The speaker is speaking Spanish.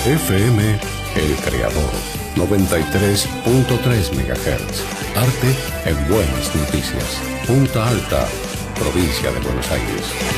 FM El Creador, 93.3 MHz. Arte en Buenas Noticias. Punta Alta, provincia de Buenos Aires.